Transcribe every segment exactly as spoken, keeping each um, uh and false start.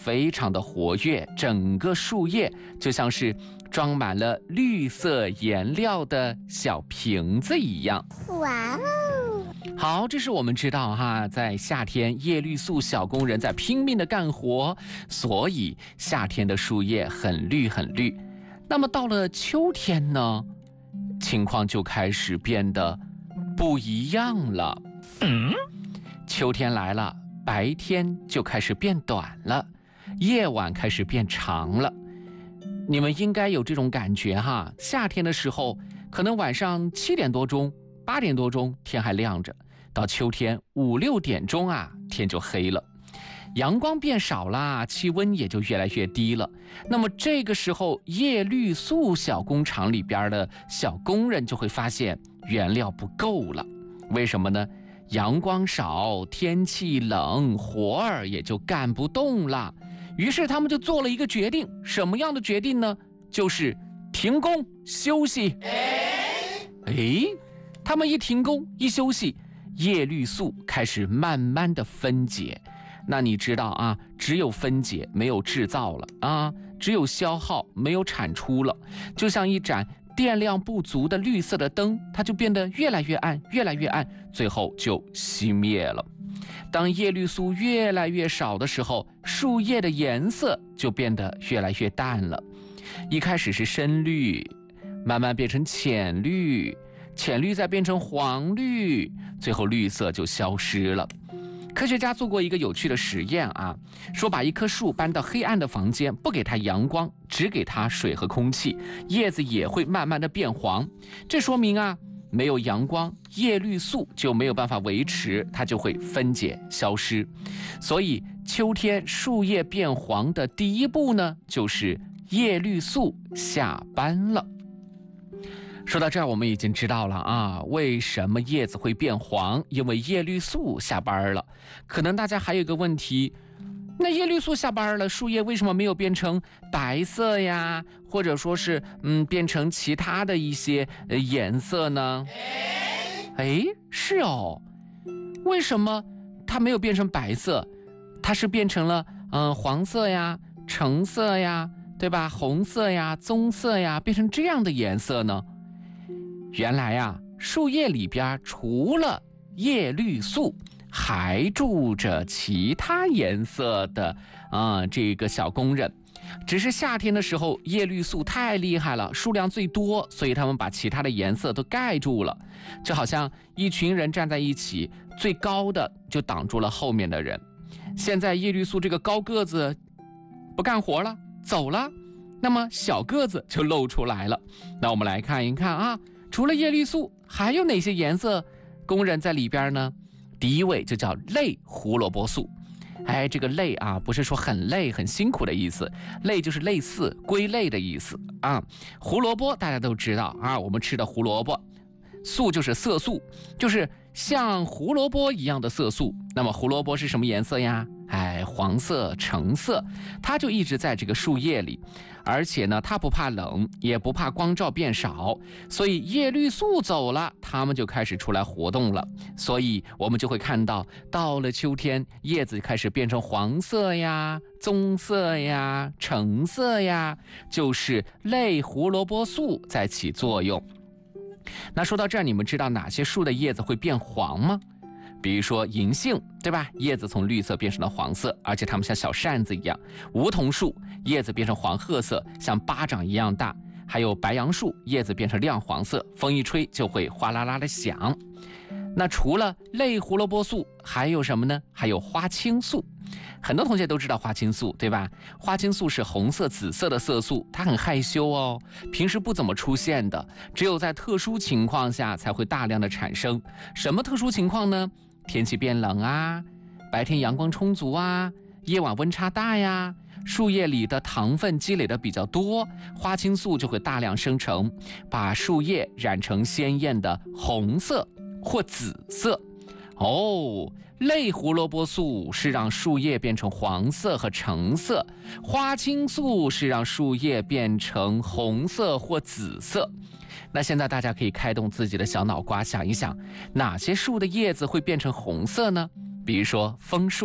非常的活跃，整个树叶就像是装满了绿色颜料的小瓶子一样。 哇哦！ 好，这是我们知道哈，在夏天叶绿素小工人在拼命的干活，所以夏天的树叶很绿很绿。那么到了秋天呢，情况就开始变得不一样了。嗯，秋天来了，白天就开始变短了，夜晚开始变长了。你们应该有这种感觉哈，夏天的时候可能晚上七点多钟八点多钟天还亮着，到秋天五六点钟啊，天就黑了，阳光变少啦，气温也就越来越低了。那么这个时候，叶绿素小工厂里边的小工人就会发现原料不够了。为什么呢？阳光少，天气冷，活儿也就干不动了。于是他们就做了一个决定，什么样的决定呢？就是停工休息。哎，他们一停工一休息，叶绿素开始慢慢的分解。那你知道啊，只有分解没有制造了啊，只有消耗没有产出了，就像一盏电量不足的绿色的灯，它就变得越来越暗越来越暗，最后就熄灭了。当叶绿素越来越少的时候，树叶的颜色就变得越来越淡了。一开始是深绿，慢慢变成浅绿，浅绿再变成黄绿，最后绿色就消失了。科学家做过一个有趣的实验啊，说把一棵树搬到黑暗的房间，不给它阳光，只给它水和空气，叶子也会慢慢的变黄。这说明啊，没有阳光，叶绿素就没有办法维持，它就会分解消失。所以秋天树叶变黄的第一步呢，就是叶绿素下班了。说到这儿，我们已经知道了啊，为什么叶子会变黄？因为叶绿素下班了。可能大家还有一个问题，那叶绿素下班了，树叶为什么没有变成白色呀？或者说是嗯，变成其他的一些呃颜色呢？哎，是哦，为什么它没有变成白色？它是变成了嗯、呃、黄色呀、橙色呀，对吧？红色呀、棕色呀，变成这样的颜色呢？原来啊，树叶里边除了叶绿素，还住着其他颜色的啊、呃、这个小工人。只是夏天的时候，叶绿素太厉害了，数量最多，所以他们把其他的颜色都盖住了。就好像一群人站在一起，最高的就挡住了后面的人。现在叶绿素这个高个子不干活了，走了，那么小个子就露出来了。那我们来看一看啊，除了叶绿素，还有哪些颜色工人在里边呢？第一位就叫类胡萝卜素。哎，这个类啊，不是说很累很辛苦的意思，类就是类似归类的意思啊。胡萝卜大家都知道啊，我们吃的胡萝卜，素就是色素，就是像胡萝卜一样的色素。那么胡萝卜是什么颜色呀？哎，黄色、橙色，它就一直在这个树叶里，而且呢，它不怕冷，也不怕光照变少，所以叶绿素走了，它们就开始出来活动了。所以我们就会看到，到了秋天，叶子开始变成黄色呀、棕色呀、橙色呀，就是类胡萝卜素在起作用。那说到这儿，你们知道哪些树的叶子会变黄吗？比如说银杏，对吧？叶子从绿色变成了黄色，而且它们像小扇子一样。梧桐树叶子变成黄褐色，像巴掌一样大。还有白杨树叶子变成亮黄色，风一吹就会哗啦啦的响。那除了类胡萝卜素，还有什么呢？还有花青素。很多同学都知道花青素，对吧？花青素是红色、紫色的色素，它很害羞哦，平时不怎么出现的，只有在特殊情况下才会大量的产生。什么特殊情况呢？天气变冷啊，白天阳光充足啊，夜晚温差大呀，树叶里的糖分积累的比较多，花青素就会大量生成，把树叶染成鲜艳的红色或紫色。哦，类胡萝卜素是让树叶变成黄色和橙色，花青素是让树叶变成红色或紫色。那现在大家可以开动自己的小脑瓜，想一想哪些树的叶子会变成红色呢？比如说枫树，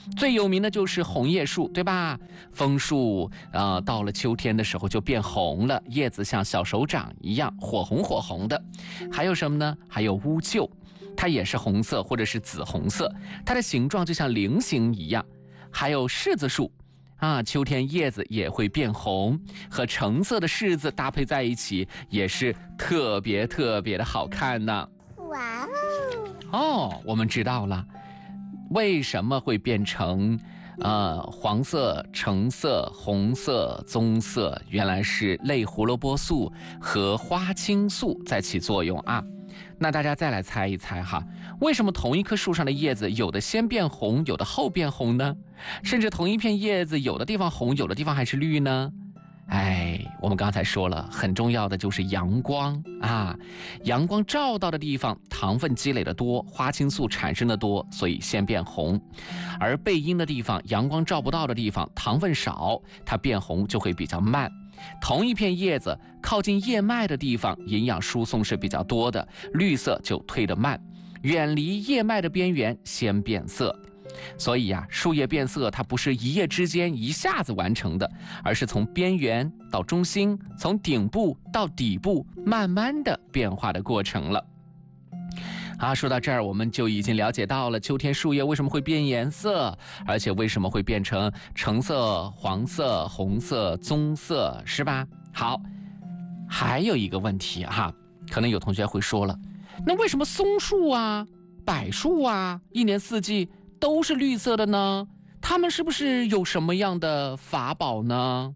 最有名的就是红叶树，对吧？枫树呃，到了秋天的时候就变红了，叶子像小手掌一样火红火红的。还有什么呢？还有乌桕，它也是红色或者是紫红色，它的形状就像菱形一样。还有柿子树啊，秋天叶子也会变红，和橙色的柿子搭配在一起，也是特别特别的好看呢。哇哦！哦，我们知道了，为什么会变成呃黄色、橙色、红色、棕色？原来是类胡萝卜素和花青素在起作用啊。那大家再来猜一猜哈，为什么同一棵树上的叶子有的先变红，有的后变红呢？甚至同一片叶子有的地方红，有的地方还是绿呢？哎，我们刚才说了，很重要的就是阳光啊，阳光照到的地方，糖分积累的多，花青素产生的多，所以先变红；而背阴的地方，阳光照不到的地方，糖分少，它变红就会比较慢。同一片叶子靠近叶脉的地方，营养输送是比较多的，绿色就退得慢；远离叶脉的边缘，先变色。所以呀、啊，树叶变色它不是一夜之间一下子完成的，而是从边缘到中心，从顶部到底部，慢慢的变化的过程了。啊，说到这儿，我们就已经了解到了秋天树叶为什么会变颜色，而且为什么会变成橙色、黄色、红色、棕色，是吧？好，还有一个问题哈，可能有同学会说了，那为什么松树啊、柏树啊，一年四季都是绿色的呢？它们是不是有什么样的法宝呢？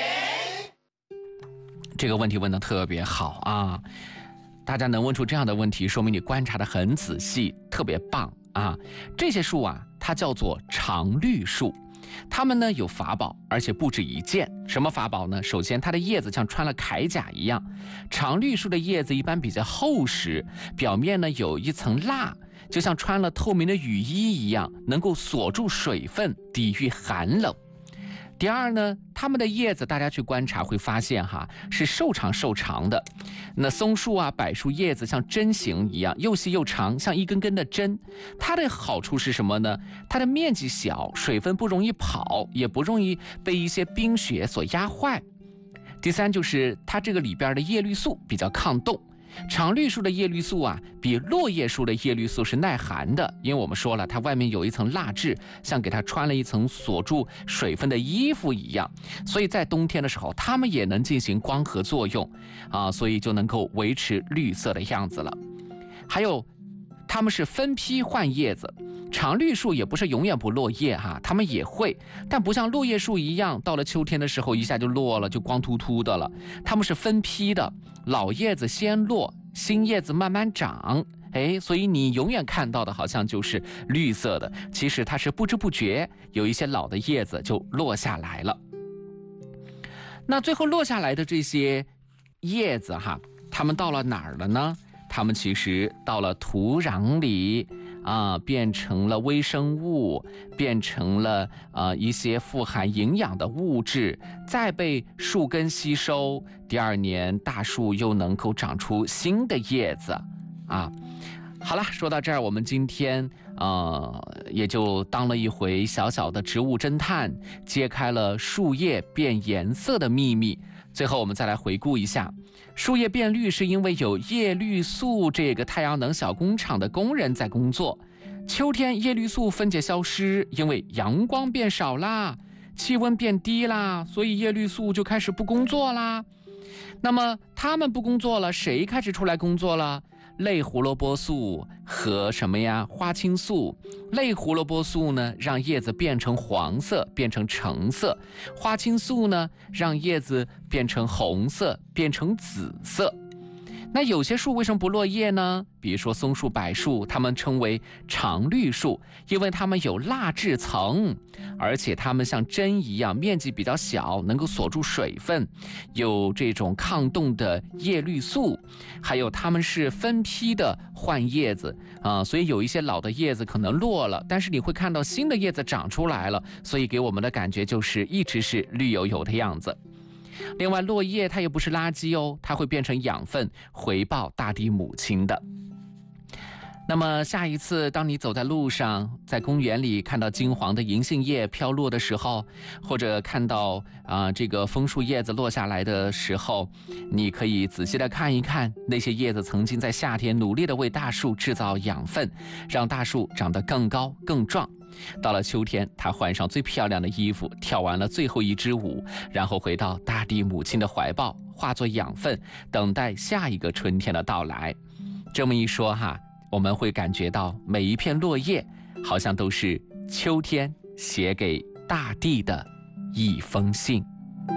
这个问题问得特别好啊！大家能问出这样的问题，说明你观察得很仔细，特别棒啊！这些树啊，它叫做常绿树，它们呢有法宝，而且不止一件。什么法宝呢？首先，它的叶子像穿了铠甲一样。常绿树的叶子一般比较厚实，表面呢有一层蜡，就像穿了透明的雨衣一样，能够锁住水分，抵御寒冷。第二呢，它们的叶子大家去观察会发现哈，是瘦长瘦长的。那松树啊、柏树叶子像针形一样，又细又长，像一根根的针。它的好处是什么呢？它的面积小，水分不容易跑，也不容易被一些冰雪所压坏。第三就是它这个里边的叶绿素比较抗冻。常绿树的叶绿素啊，比落叶树的叶绿素是耐寒的，因为我们说了，它外面有一层蜡质，像给它穿了一层锁住水分的衣服一样，所以在冬天的时候，它们也能进行光合作用啊，所以就能够维持绿色的样子了。还有，它们是分批换叶子。常绿树也不是永远不落叶哈，它们也会，但不像落叶树一样，到了秋天的时候一下就落了，就光秃秃的了。它们是分批的，老叶子先落，新叶子慢慢长。哎，所以你永远看到的好像就是绿色的，其实它是不知不觉有一些老的叶子就落下来了。那最后落下来的这些叶子哈，它们到了哪儿了呢？它们其实到了土壤里啊，变成了微生物，变成了呃一些富含营养的物质，再被树根吸收，第二年大树又能够长出新的叶子啊。好了，说到这儿，我们今天呃也就当了一回小小的植物侦探，揭开了树叶变颜色的秘密。最后我们再来回顾一下，树叶变绿是因为有叶绿素这个太阳能小工厂的工人在工作。秋天叶绿素分解消失，因为阳光变少啦，气温变低啦，所以叶绿素就开始不工作啦。那么他们不工作了，谁开始出来工作了？类胡萝卜素和什么呀？花青素。类胡萝卜素呢，让叶子变成黄色，变成橙色；花青素呢，让叶子变成红色，变成紫色。那有些树为什么不落叶呢？比如说松树、柏树，它们称为常绿树，因为它们有蜡质层，而且它们像针一样，面积比较小，能够锁住水分，有这种抗冻的叶绿素，还有它们是分批的换叶子啊，所以有一些老的叶子可能落了，但是你会看到新的叶子长出来了，所以给我们的感觉就是一直是绿油油的样子。另外，落叶它也不是垃圾哦，它会变成养分回报大地母亲的。 那么下一次当你走在路上，在公园里看到金黄的银杏叶飘落的时候，或者看到啊、呃、这个枫树叶子落下来的时候，你可以仔细的看一看，那些叶子曾经在夏天努力的为大树制造养分，让大树长得更高更壮。到了秋天，它换上最漂亮的衣服，跳完了最后一支舞，然后回到大地母亲的怀抱，化作养分，等待下一个春天的到来。这么一说哈，我们会感觉到每一片落叶好像都是秋天写给大地的一封信。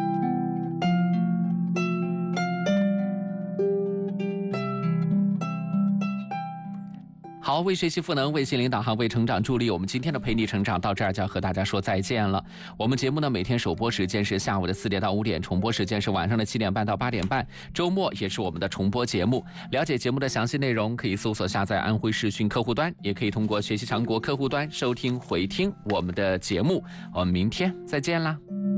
好，为学习赋能，为心灵导航，为成长助力，我们今天的陪你成长到这儿就要和大家说再见了。我们节目呢，每天首播时间是下午的四点到五点，重播时间是晚上的七点半到八点半，周末也是我们的重播节目。了解节目的详细内容，可以搜索下载安徽视讯客户端，也可以通过学习强国客户端收听回听我们的节目。我们明天再见啦。